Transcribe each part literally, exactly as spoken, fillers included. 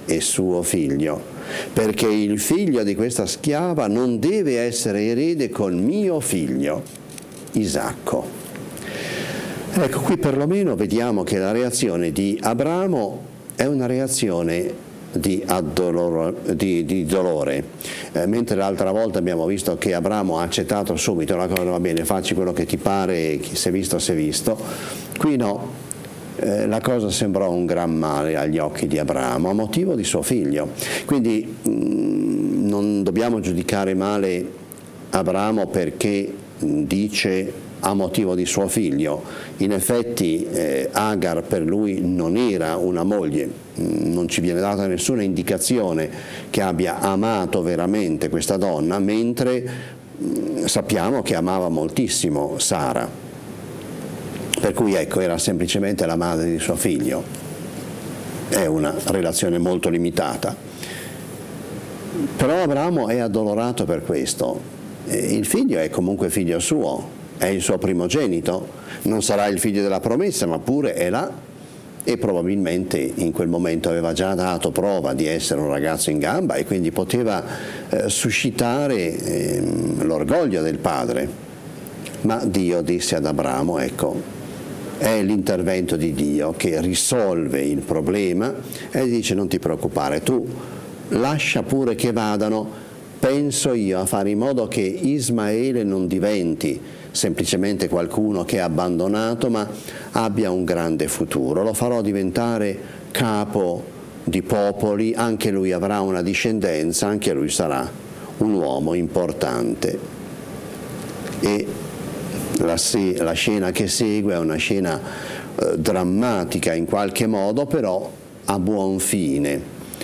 è suo figlio, perché il figlio di questa schiava non deve essere erede col mio figlio Isacco. Ecco, qui perlomeno vediamo che la reazione di Abramo è una reazione di, di, di dolore, eh, mentre l'altra volta abbiamo visto che Abramo ha accettato subito, la cosa va bene, facci quello che ti pare, chi si è visto si è visto. Qui no, eh, la cosa sembrò un gran male agli occhi di Abramo a motivo di suo figlio, quindi mh, non dobbiamo giudicare male Abramo perché dice a motivo di suo figlio. In effetti eh, Agar per lui non era una moglie, non ci viene data nessuna indicazione che abbia amato veramente questa donna, mentre mh, sappiamo che amava moltissimo Sara, per cui ecco, era semplicemente la madre di suo figlio. È una relazione molto limitata, però Abramo è addolorato per questo. Il figlio è comunque figlio suo, è il suo primogenito, non sarà il figlio della promessa, ma pure è là, e probabilmente in quel momento aveva già dato prova di essere un ragazzo in gamba e quindi poteva eh, suscitare eh, l'orgoglio del padre. Ma Dio disse ad Abramo, ecco, è l'intervento di Dio che risolve il problema e dice non ti preoccupare, tu lascia pure che vadano, penso io a fare in modo che Ismaele non diventi semplicemente qualcuno che è abbandonato, ma abbia un grande futuro. Lo farò diventare capo di popoli, anche lui avrà una discendenza, anche lui sarà un uomo importante. E la, la scena che segue è una scena eh, drammatica in qualche modo, però a buon fine.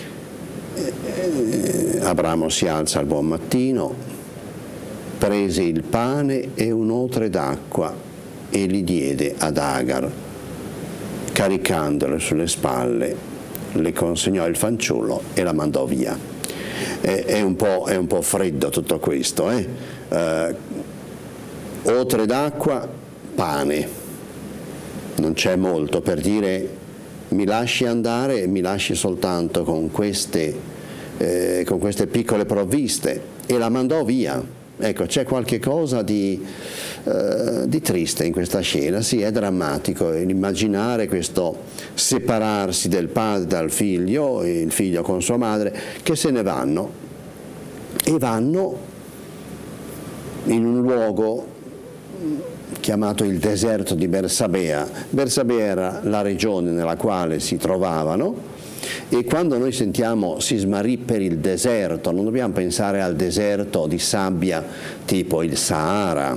Eh, Abramo si alza al buon mattino, prese il pane e un'otre d'acqua e li diede ad Agar, caricandole sulle spalle, le consegnò il fanciullo e la mandò via. È, è, un, po', è un po' freddo tutto questo, eh? Eh, otre d'acqua, pane, non c'è molto per dire mi lasci andare e mi lasci soltanto con queste, eh, con queste piccole provviste, e la mandò via. Ecco, c'è qualche cosa di, eh, di triste in questa scena, sì, è drammatico, immaginare questo separarsi del padre dal figlio, il figlio con sua madre, che se ne vanno, e vanno in un luogo chiamato il deserto di Bersabea. Bersabea era la regione nella quale si trovavano, e quando noi sentiamo si smarrì per il deserto, non dobbiamo pensare al deserto di sabbia tipo il Sahara,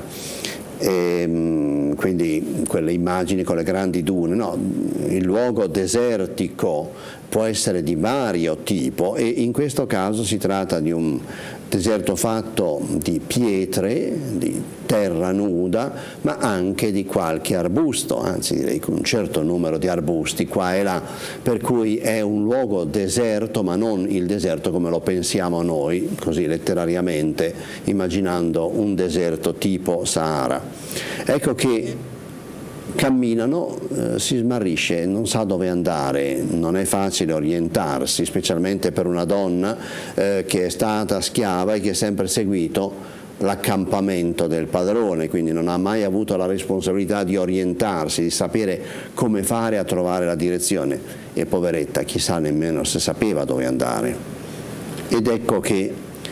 e quindi quelle immagini con le grandi dune, no, il luogo desertico può essere di vario tipo, e in questo caso si tratta di un deserto fatto di pietre, di terra nuda, ma anche di qualche arbusto, anzi direi un certo numero di arbusti qua e là, per cui è un luogo deserto, ma non il deserto come lo pensiamo noi, così letterariamente, immaginando un deserto tipo Sahara. Ecco che camminano, eh, si smarrisce, non sa dove andare, non è facile orientarsi, specialmente per una donna eh, che è stata schiava e che ha sempre seguito l'accampamento del padrone, quindi non ha mai avuto la responsabilità di orientarsi, di sapere come fare a trovare la direzione, e poveretta, chissà nemmeno se sapeva dove andare. Ed ecco che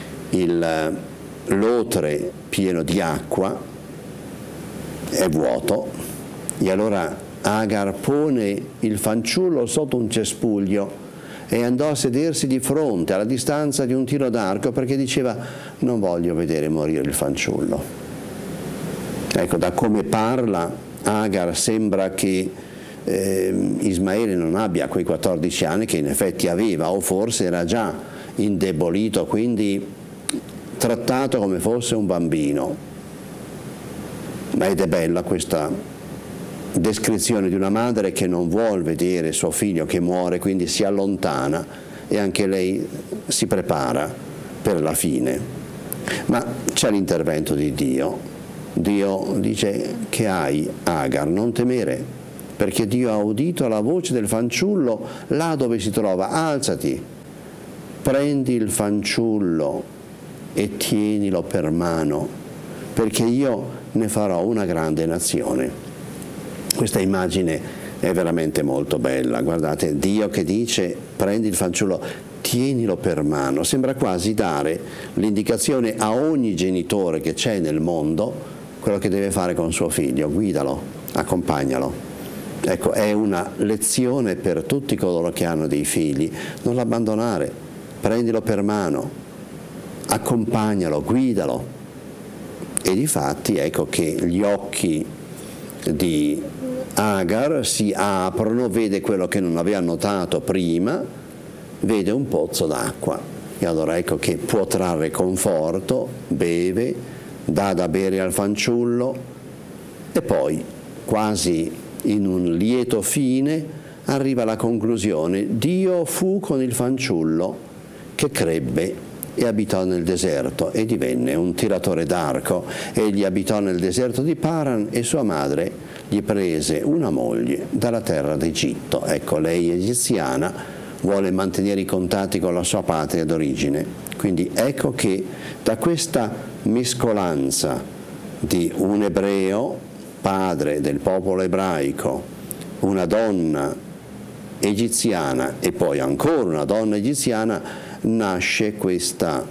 l'otre pieno di acqua è vuoto, e allora Agar pone il fanciullo sotto un cespuglio e andò a sedersi di fronte, alla distanza di un tiro d'arco, perché diceva non voglio vedere morire il fanciullo. Ecco, da come parla Agar sembra che eh, Ismaele non abbia quei quattordici anni che in effetti aveva, o forse era già indebolito, quindi trattato come fosse un bambino. Ma ed è bella questa descrizione di una madre che non vuol vedere suo figlio che muore, quindi si allontana, e anche lei si prepara per la fine. Ma c'è l'intervento di Dio. Dio dice: che hai, Agar? Non temere, perché Dio ha udito la voce del fanciullo là dove si trova, alzati prendi il fanciullo e tienilo per mano, perché io ne farò una grande nazione. Questa immagine è veramente molto bella, guardate, Dio che dice prendi il fanciullo, tienilo per mano, sembra quasi dare l'indicazione a ogni genitore che c'è nel mondo quello che deve fare con suo figlio, guidalo, accompagnalo. Ecco, è una lezione per tutti coloro che hanno dei figli, non l'abbandonare, prendilo per mano, accompagnalo, guidalo. E difatti ecco che gli occhi di Agar si aprono, vede quello che non aveva notato prima, vede un pozzo d'acqua e allora ecco che può trarre conforto, beve, dà da bere al fanciullo e poi quasi in un lieto fine arriva alla conclusione: Dio fu con il fanciullo che crebbe e abitò nel deserto e divenne un tiratore d'arco. Egli abitò nel deserto di Paran e sua madre gli prese una moglie dalla terra d'Egitto. Ecco, lei egiziana vuole mantenere i contatti con la sua patria d'origine. Quindi ecco che da questa mescolanza di un ebreo, padre del popolo ebraico, una donna egiziana e poi ancora una donna egiziana, nasce questa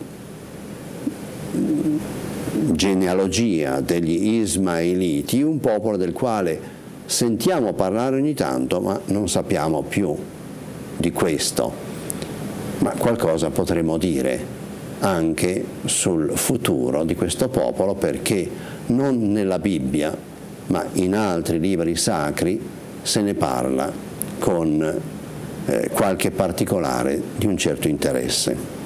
genealogia degli Ismaeliti, un popolo del quale sentiamo parlare ogni tanto ma non sappiamo più di questo, ma qualcosa potremo dire anche sul futuro di questo popolo, perché non nella Bibbia ma in altri libri sacri se ne parla con eh, qualche particolare di un certo interesse.